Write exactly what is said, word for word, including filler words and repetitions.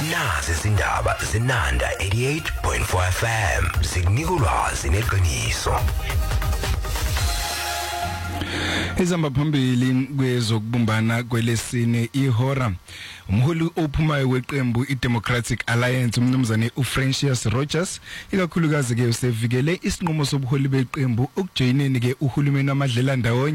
nazi izindaba zenanda eighty-eight point four F M zikunika ulwazi neqiniso. Izamba phambili kwezokubumbana kwelesine ihora umholi ophumayo weqembu iDemocratic Alliance umnumzane uFrancius Rogers ikakhulukazi ke usevikele isinqumo sobuholi beqembu ukujoyineni ke uhulumeni wamadlela ndawonye